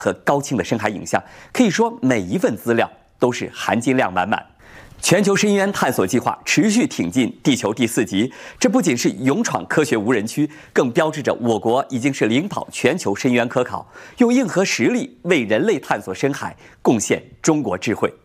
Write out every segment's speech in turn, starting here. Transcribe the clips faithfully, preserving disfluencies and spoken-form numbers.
和高清的深海影像，可以说每一份资料都是含金量满满。全球深渊探索计划持续挺进地球第四级，这不仅是勇闯科学无人区，更标志着我国已经是领跑全球深渊科考，用硬核实力为人类探索深海贡献中国智慧。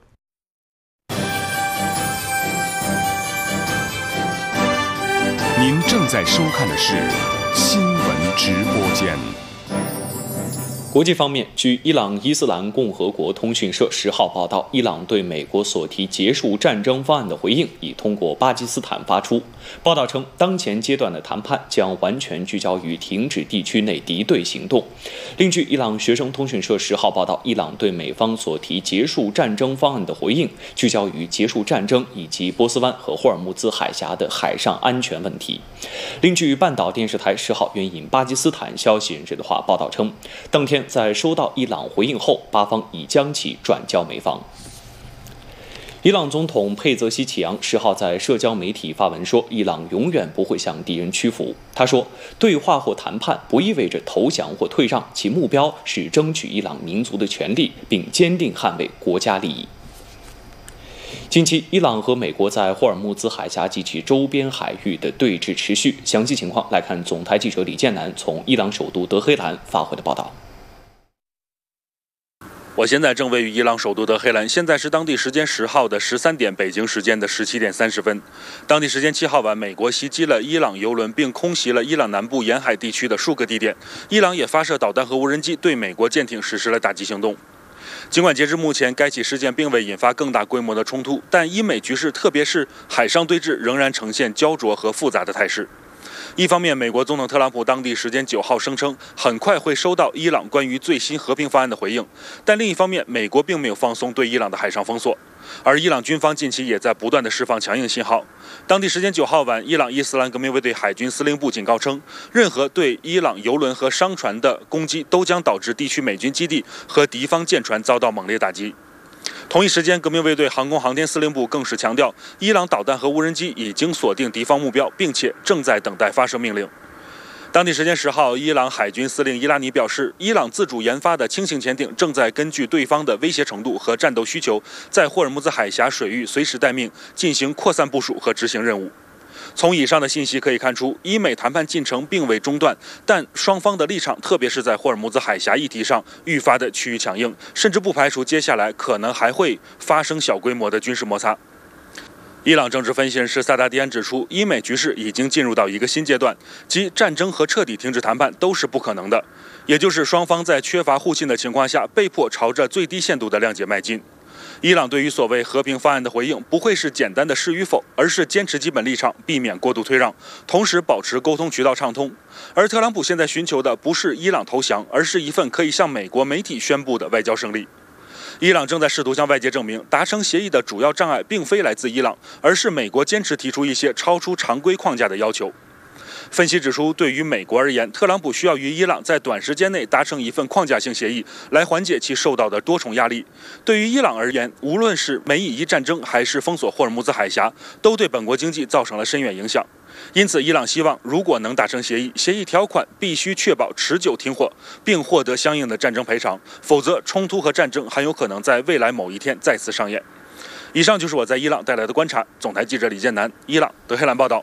您正在收看的是新闻直播间。 国际方面，据伊朗伊斯兰共和国通讯社十号报道，伊朗对美国所提结束战争方案的回应已通过巴基斯坦发出。报道称，当前阶段的谈判将完全聚焦于停止地区内敌对行动。另据伊朗学生通讯社十号报道，伊朗对美方所提结束战争方案的回应聚焦于结束战争以及波斯湾和霍尔木兹海峡的海上安全问题。另据半岛电视台十号援引巴基斯坦消息人士的话报道称，当天在收到伊朗回应后，巴方已将其转交美方。伊朗总统佩泽西启扬十号在社交媒体发文说，伊朗永远不会向敌人屈服。他说，对话或谈判不意味着投降或退让，其目标是争取伊朗民族的权利，并坚定捍卫国家利益。近期，伊朗和美国在霍尔木兹海峡及其周边海域的对峙持续。详细情况来看，总台记者李建南从伊朗首都德黑兰发回的报道。 我现在正位于伊朗首都德黑兰，现在是当地时间十号的十三点，北京时间的十七点三十分。当地时间七号晚，美国袭击了伊朗油轮，并空袭了伊朗南部沿海地区的数个地点。伊朗也发射导弹和无人机对美国舰艇实施了打击行动。尽管截至目前，该起事件并未引发更大规模的冲突，但伊美局势，特别是海上对峙，仍然呈现焦灼和复杂的态势。一方面，美国总统特朗普当地时间九号声称，很快会收到伊朗关于最新和平方案的回应，但另一方面，美国并没有放松对伊朗的海上封锁，而伊朗军方近期也在不断地释放强硬信号。当地时间九号晚，伊朗伊斯兰革命卫队海军司令部警告称，任何对伊朗油轮和商船的攻击都将导致地区美军基地和敌方舰船遭到猛烈打击。同一时间，革命卫队航空航天司令部更是强调，伊朗导弹和无人机已经锁定敌方目标，并且正在等待发射命令。当地时间十号，伊朗海军司令伊拉尼表示，伊朗自主研发的轻型潜艇正在根据对方的威胁程度和战斗需求，在霍尔木兹海峡水域随时待命，进行扩散部署和执行任务。从以上的信息可以看出，伊美谈判进程并未中断，但双方的立场，特别是在霍尔木兹海峡议题上，愈发的趋于强硬，甚至不排除接下来可能还会发生小规模的军事摩擦。伊朗政治分析人士萨达迪安指出，伊美局势已经进入到一个新阶段，即战争和彻底停止谈判都是不可能的，也就是双方在缺乏互信的情况下，被迫朝着最低限度的谅解迈进。伊朗对于所谓和平方案的回应，不会是简单的是与否，而是坚持基本立场，避免过度退让，同时保持沟通渠道畅通。而特朗普现在寻求的不是伊朗投降，而是一份可以向美国媒体宣布的外交胜利。伊朗正在试图向外界证明，达成协议的主要障碍并非来自伊朗，而是美国坚持提出一些超出常规框架的要求。分析指出，对于美国而言，特朗普需要与伊朗在短时间内达成一份框架性协议，来缓解其受到的多重压力。对于伊朗而言，无论是美以伊战争还是封锁霍尔木兹海峡，都对本国经济造成了深远影响。因此，伊朗希望如果能达成协议，协议条款必须确保持久停火，并获得相应的战争赔偿，否则冲突和战争很有可能在未来某一天再次上演。以上就是我在伊朗带来的观察。总台记者李建南，伊朗德黑兰报道。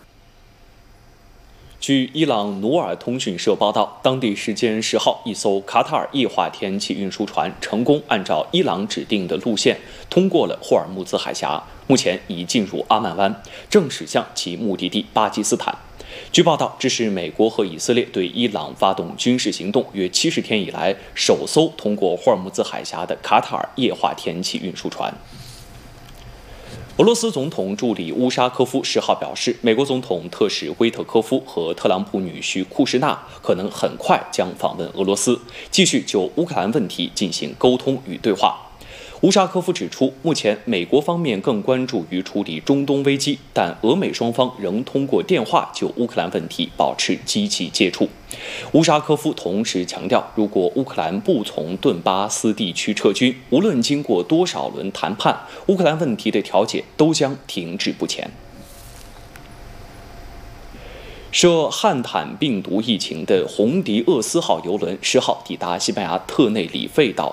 据伊朗努尔通讯社报道，当地时间十号，一艘卡塔尔液化天然气运输船成功按照伊朗指定的路线通过了霍尔木兹海峡，目前已进入阿曼湾，正驶向其目的地巴基斯坦。据报道，这是美国和以色列对伊朗发动军事行动约七十天以来首艘通过霍尔木兹海峡的卡塔尔液化天然气运输船。俄罗斯总统助理乌沙科夫十号表示，美国总统特使威特科夫和特朗普女婿库什纳可能很快将访问俄罗斯，继续就乌克兰问题进行沟通与对话。乌沙科夫指出，目前美国方面更关注于处理中东危机，但俄美双方仍通过电话就乌克兰问题保持积极接触。乌沙科夫同时强调，如果乌克兰不从顿巴斯地区撤军，无论经过多少轮谈判，乌克兰问题的调解都将停滞不前。 涉汉坦病毒疫情的红迪厄斯号邮轮十号抵达西班牙特内里费岛